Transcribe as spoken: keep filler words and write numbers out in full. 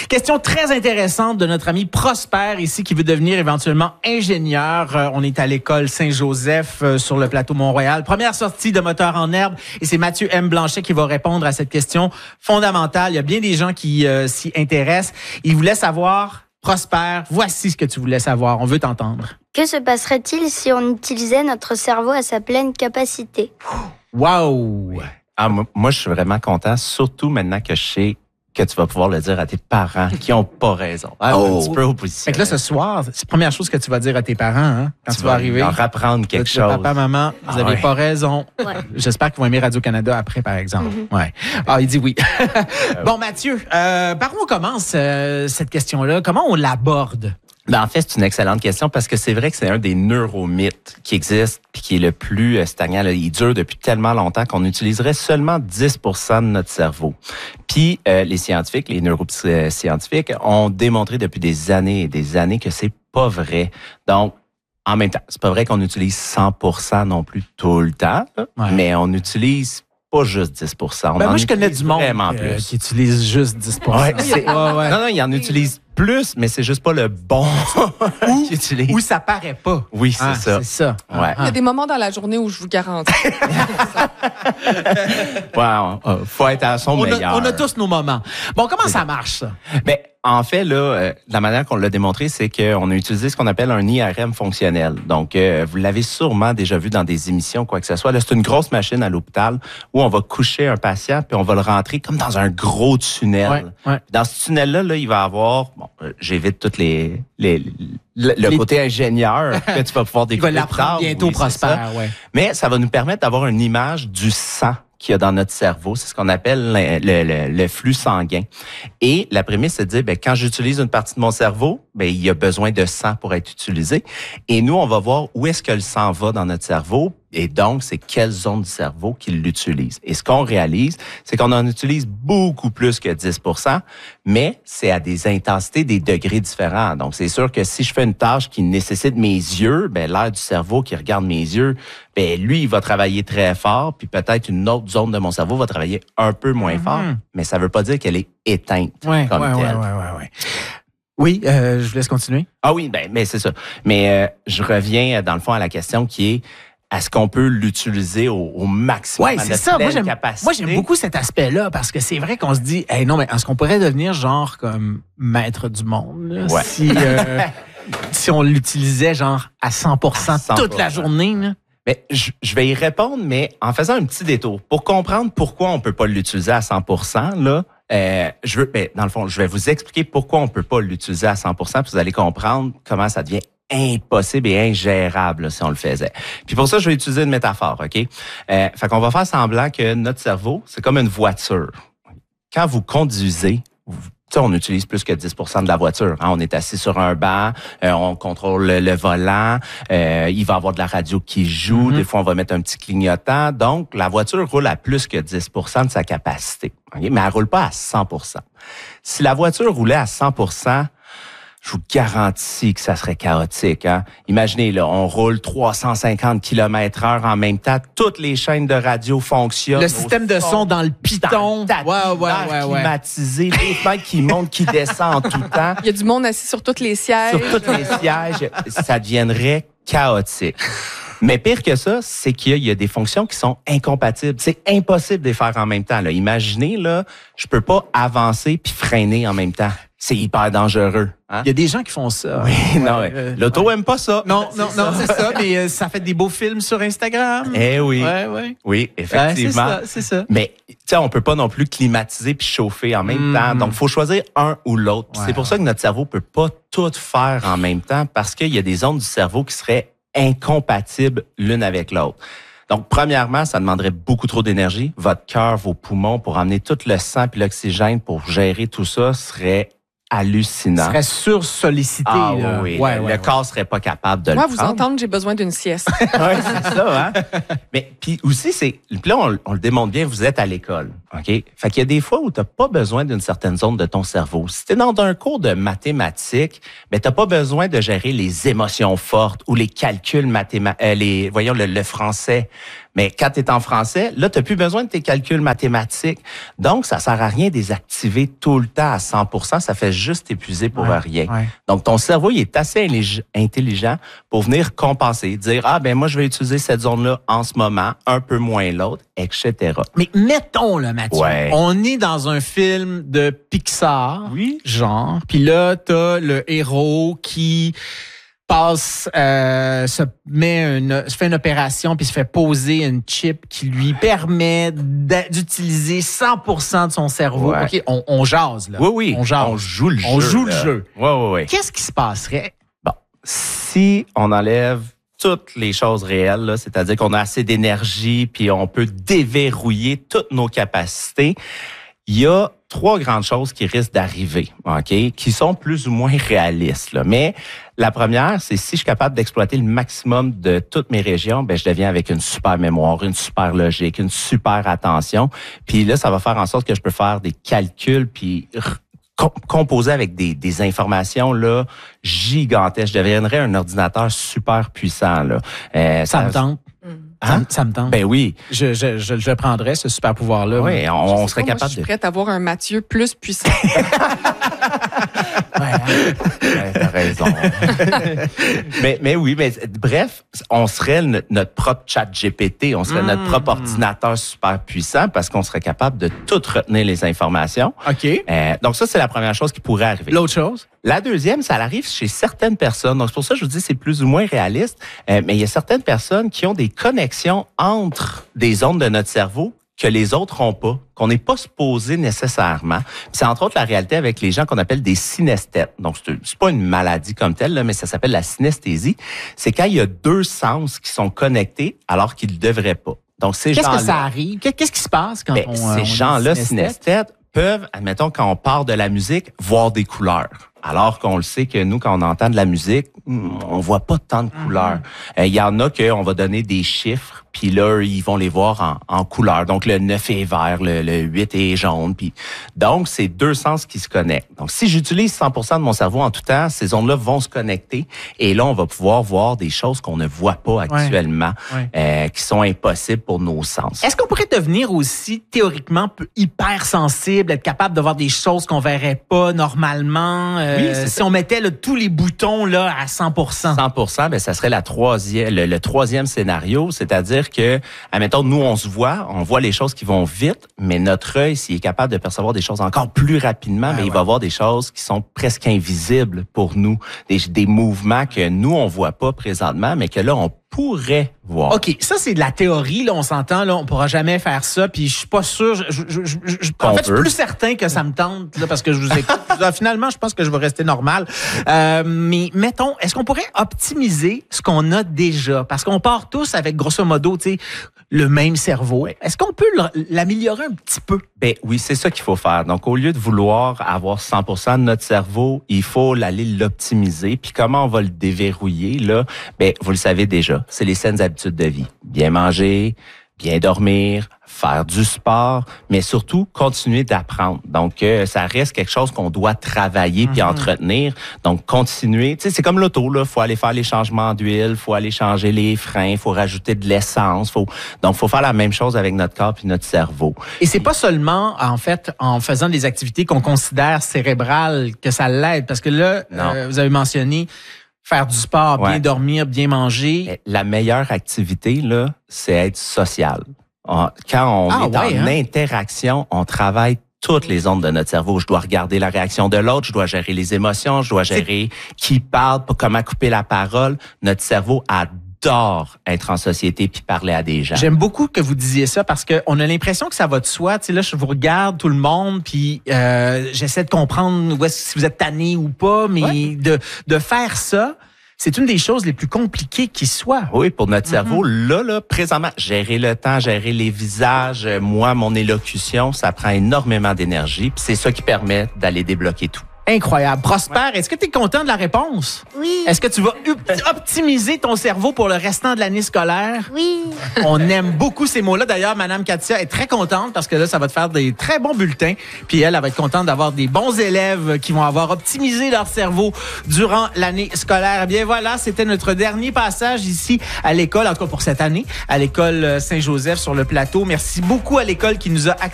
Question très intéressante de notre ami Prosper ici qui veut devenir éventuellement ingénieur. Euh, on est à l'école Saint-Joseph euh, sur le plateau Mont-Royal. Première sortie de moteur en herbe et c'est Mathieu M. Blanchet qui va répondre à cette question fondamentale. Il y a bien des gens qui euh, s'y intéressent. Il voulait savoir, Prosper, voici ce que tu voulais savoir. On veut t'entendre. Que se passerait-il si on utilisait notre cerveau à sa pleine capacité? Wow! Oui. Ah, moi, moi, je suis vraiment content, surtout maintenant que je sais que tu vas pouvoir le dire à tes parents qui ont pas raison. Ah, Oh. Un petit peu opposition. Fait que là, ce soir, c'est la première chose que tu vas dire à tes parents hein, quand tu, tu vas arriver. leur apprendre quelque Le chose. Papa, maman, vous Ah n'avez ouais. pas raison. Ouais. J'espère qu'ils vont aimer Radio-Canada après, par exemple. Mm-hmm. Ouais. Ah, il dit oui. Bon, Mathieu, euh, par où on commence euh, cette question-là? Comment on l'aborde? Ben, en fait, c'est une excellente question parce que c'est vrai que c'est un des neuromythes qui existe puis qui est le plus euh, stagnant. Là. Il dure depuis tellement longtemps qu'on utiliserait seulement dix pour cent de notre cerveau. Puis euh, les scientifiques, les neuroscientifiques ont démontré depuis des années et des années que c'est pas vrai. Donc, en même temps, c'est pas vrai qu'on utilise cent pour cent non plus tout le temps, là, Ouais. mais on utilise pas juste dix pour cent. On Ben, en moi, je connais utilise du monde vraiment euh, plus. qui utilise juste dix pour cent. Ouais, c'est- Ouais, ouais. Non, non, il en utilise plus, mais c'est juste pas le bon qu'il utilise. Où ça paraît pas. Oui, c'est Ah, ça. C'est ça. Ouais. Il y a des moments dans la journée où je vous garantis. Ouais, on- faut être à son On meilleur. a, on a tous nos moments. Bon, comment ça marche, ça? Ben, en fait, là, euh, la manière qu'on l'a démontré, c'est qu'on a utilisé ce qu'on appelle un I R M fonctionnel. Donc, euh, vous l'avez sûrement déjà vu dans des émissions, quoi que ce soit. Là, c'est une grosse machine à l'hôpital où on va coucher un patient puis on va le rentrer comme dans un gros tunnel. Ouais, ouais. Dans ce tunnel-là, là, il va avoir, bon, euh, j'évite toutes les, les, le, le Les- côté ingénieur que tu vas pouvoir Il va découvrir. l'apprendre plus tard. bientôt, Oui, c'est Prosper. ça. Ouais. Mais ça va nous permettre d'avoir une image du sang qu'il y a dans notre cerveau. C'est ce qu'on appelle le, le, le, le flux sanguin. Et la prémisse, c'est de dire, ben, quand j'utilise une partie de mon cerveau, ben, il y a besoin de sang pour être utilisé. Et nous, on va voir où est-ce que le sang va dans notre cerveau. Et donc, c'est quelle zone du cerveau qui l'utilise. Et ce qu'on réalise, c'est qu'on en utilise beaucoup plus que dix pour cent, mais c'est à des intensités, des degrés différents. Donc, c'est sûr que si je fais une tâche qui nécessite mes yeux, ben, l'air du cerveau qui regarde mes yeux, ben, lui, il va travailler très fort, puis peut-être une autre zone de mon cerveau va travailler un peu moins fort, mais ça veut pas dire qu'elle est éteinte Ouais, comme ouais, ouais, telle. ouais, ouais, ouais. Oui, euh, je vous laisse continuer. Ah oui, ben, mais c'est ça. Mais euh, je reviens, euh, dans le fond, à la question qui est, est-ce qu'on peut l'utiliser au, au maximum? Oui, à c'est notre ça. Moi, pleine j'aime, capacité? moi, j'aime beaucoup cet aspect-là parce que c'est vrai qu'on se dit, hey, non, mais est-ce qu'on pourrait devenir genre comme maître du monde là, Ouais. si, euh, si on l'utilisait genre à cent pour cent À cent pour cent. toute la journée? Là? Mais je, je vais y répondre, mais en faisant un petit détour. Pour comprendre pourquoi on peut pas l'utiliser à cent pour cent, là, euh, je veux, ben, dans le fond, je vais vous expliquer pourquoi on peut pas l'utiliser à cent pour cent, puis vous allez comprendre comment ça devient impossible et ingérable là, si on le faisait. Puis pour ça, je vais utiliser une métaphore, OK? Euh, fait qu'on va faire semblant que notre cerveau, c'est comme une voiture. Quand vous conduisez, vous, tu sais, on utilise plus que dix pour cent de la voiture. Hein? On est assis sur un banc, euh, on contrôle le, le volant, euh, il va y avoir de la radio qui joue, Mm-hmm. des fois on va mettre un petit clignotant. Donc, la voiture roule à plus que dix pour cent de sa capacité. Okay? Mais elle roule pas à cent pour cent. Si la voiture roulait à cent pour cent, je vous garantis que ça serait chaotique. Hein? Imaginez, là, on roule trois cent cinquante kilomètres heure en même temps. Toutes les chaînes de radio fonctionnent. Le système de son dans le piton. Tapis Ouais, ouais, d'air ouais, ouais. climatisé, les fenêtres qui montent, qui descendent en tout temps. Il y a du monde assis sur tous les sièges. Sur tous les sièges, ça deviendrait chaotique. Mais pire que ça, c'est qu'il y a des fonctions qui sont incompatibles. C'est impossible de les faire en même temps. Là. Imaginez, là, je peux pas avancer puis freiner en même temps. C'est hyper dangereux. Hein? Il y a des gens qui font ça. Oui, non, Ouais, ouais. euh, L'auto aime pas ça. Non, non, non, c'est ça, mais euh, ça fait des beaux films sur Instagram. Eh oui. Ouais, ouais. Oui, Ouais, effectivement. c'est ça, c'est ça. Mais tu sais, on peut pas non plus climatiser puis chauffer en même Mm. temps. Donc, faut choisir un ou l'autre. Puis Ouais, c'est pour ça que notre cerveau peut pas tout faire en même temps parce qu'il y a des zones du cerveau qui seraient incompatibles l'une avec l'autre. Donc, premièrement, ça demanderait beaucoup trop d'énergie. Votre cœur, vos poumons, pour amener tout le sang puis l'oxygène pour gérer tout ça, serait hallucinant. Ça serait sursollicité. Ah là. oui, Ouais, le, ouais, le ouais. corps serait pas capable de Moi, le vous prendre. entendre, j'ai besoin d'une sieste. Oui, c'est ça, hein? Mais puis aussi, c'est. Puis là, on, on le démontre bien, vous êtes à l'école. OK? Fait qu'il y a des fois où tu n'as pas besoin d'une certaine zone de ton cerveau. Si tu es dans un cours de mathématiques, ben tu n'as pas besoin de gérer les émotions fortes ou les calculs mathématiques, euh, les, voyons, le, le français. Mais quand tu es en français, là, tu n'as plus besoin de tes calculs mathématiques. Donc, ça sert à rien de les activer tout le temps à cent pour cent. Ça fait juste épuiser pour Ouais, rien. ouais. Donc, ton cerveau, il est assez intellig- intelligent pour venir compenser, dire, ah, ben moi, je vais utiliser cette zone-là en ce moment, un peu moins l'autre, et cetera. Mais mettons, là, Mathieu, Ouais. on est dans un film de Pixar, Oui. genre, puis là, t'as le héros qui passe, euh, se met une, se fait une opération puis se fait poser une chip qui lui permet d'a- d'utiliser cent pour cent de son cerveau. Ouais. OK, on, on jase, là. Oui, oui. On jase. On joue le On jeu. joue le là. jeu. Oui, oui, oui. Qu'est-ce qui se passerait? Bon, si on enlève toutes les choses réelles, là, c'est-à-dire qu'on a assez d'énergie puis on peut déverrouiller toutes nos capacités, il y a trois grandes choses qui risquent d'arriver, OK, qui sont plus ou moins réalistes, là. Mais la première, c'est si je suis capable d'exploiter le maximum de toutes mes régions, ben je deviens avec une super mémoire, une super logique, une super attention. Puis là, ça va faire en sorte que je peux faire des calculs puis r- com- composer avec des, des informations là gigantesques. Je deviendrais un ordinateur super puissant là. Euh, Ça me tente. Ça, Hein? ça me tente. Ben oui. Je, je, je, je prendrais ce super pouvoir-là. Oui, on, Je on sais serait pas, moi, capable je suis de. prête à avoir un Mathieu plus puissant. Ouais, hein. Ouais, t'as raison. mais, mais oui, mais bref, on serait le- notre propre chat G P T, on serait Mm. notre propre ordinateur super puissant parce qu'on serait capable de tout retenir les informations. OK. Euh, donc ça, c'est la première chose qui pourrait arriver. L'autre chose? La deuxième, ça arrive chez certaines personnes. Donc, c'est pour ça que je vous dis c'est plus ou moins réaliste. Euh, mais il y a certaines personnes qui ont des connexions entre des zones de notre cerveau que les autres n'ont pas, qu'on n'est pas supposé nécessairement. Puis c'est entre autres la réalité avec les gens qu'on appelle des synesthètes. Donc, c'est, c'est pas une maladie comme telle, là, mais ça s'appelle la synesthésie. C'est quand il y a deux sens qui sont connectés alors qu'ils ne devraient pas. Donc, ces Qu'est-ce gens-là... que ça arrive? Qu'est- Qu'est-ce qui se passe quand Ben, on, euh, on ces est gens-là, synesthète? synesthètes, peuvent, admettons, quand on part de la musique, voir des couleurs. Alors qu'on le sait que nous, quand on entend de la musique, hmm, on voit pas tant de couleurs. Il y en a qu'on va donner des chiffres, puis là, ils vont les voir en, en couleurs. Donc, le neuf est vert, le, le huit est jaune. Puis, donc, c'est deux sens qui se connectent. Donc, si j'utilise cent pour cent de mon cerveau en tout temps, ces ondes-là vont se connecter. Et là, on va pouvoir voir des choses qu'on ne voit pas actuellement, Ouais. euh, qui sont impossibles pour nos sens. Est-ce qu'on pourrait devenir aussi théoriquement peu- hyper sensible, être capable de voir des choses qu'on verrait pas normalement euh, Oui, c'est si ça. on mettait là, tous les boutons là à cent pour cent? cent pour cent, ben ça serait la troisième, le, le troisième scénario, c'est-à-dire que, admettons, nous on se voit, on voit les choses qui vont vite, mais notre œil, s'il est capable de percevoir des choses encore plus rapidement, Ouais, ben, il ouais. va voir des choses qui sont presque invisibles pour nous, des, des mouvements que nous on voit pas présentement, mais que là on pourrait voir. OK, ça c'est de la théorie là, on s'entend là, on pourra jamais faire ça puis je suis pas sûr je, je, je, je- je- en Qu'on fait, je suis peut. plus certain que ça me tente là parce que je vous écoute. Là, finalement, je pense que je vais rester normal. Euh, mais mettons, est-ce qu'on pourrait optimiser ce qu'on a déjà parce qu'on part tous avec grosso modo, tu sais, le même cerveau. Est-ce qu'on peut l- l'améliorer un petit peu? Ben oui, c'est ça qu'il faut faire. Donc, au lieu de vouloir avoir cent pour cent de notre cerveau, il faut aller l'optimiser. Puis comment on va le déverrouiller, là? Ben, vous le savez déjà, c'est les saines habitudes de vie. Bien manger, bien dormir, faire du sport, mais surtout continuer d'apprendre. Donc, euh, ça reste quelque chose qu'on doit travailler puis entretenir. Donc, continuer. Tu sais, c'est comme l'auto, là. Faut aller faire les changements d'huile, faut aller changer les freins, faut rajouter de l'essence. Faut... Donc, faut faire la même chose avec notre corps puis notre cerveau. Et c'est pas seulement, en fait, en faisant des activités qu'on considère cérébrales que ça l'aide. Parce que là, Non. euh, vous avez mentionné faire du sport, bien Ouais. dormir, bien manger. Mais la meilleure activité, là, c'est être social. On- Quand on Ah, est ouais, en hein? interaction, on travaille toutes les ondes de notre cerveau. Je dois regarder la réaction de l'autre, je dois gérer les émotions, je dois gérer qui parle, comment couper la parole. Notre cerveau adore être en société puis parler à des gens. J'aime beaucoup que vous disiez ça parce qu'on a l'impression que ça va de soi. Tu sais, là, je vous regarde tout le monde, puis euh, j'essaie de comprendre où est-ce, si vous êtes tanné ou pas, mais Ouais. de, de faire ça, c'est une des choses les plus compliquées qui soit. Oui, pour notre cerveau, là, là, présentement, gérer le temps, gérer les visages, euh, moi, mon élocution, ça prend énormément d'énergie. Puis c'est ça qui permet d'aller débloquer tout. Incroyable. Prosper, est-ce que tu es content de la réponse? Oui. Est-ce que tu vas optimiser ton cerveau pour le restant de l'année scolaire? Oui. On aime beaucoup ces mots-là. D'ailleurs, Madame Katia est très contente parce que là, ça va te faire des très bons bulletins. Puis elle, elle va être contente d'avoir des bons élèves qui vont avoir optimisé leur cerveau durant l'année scolaire. Eh bien voilà, c'était notre dernier passage ici à l'école, en tout cas pour cette année, à l'école Saint-Joseph sur le plateau. Merci beaucoup à l'école qui nous a acceptés.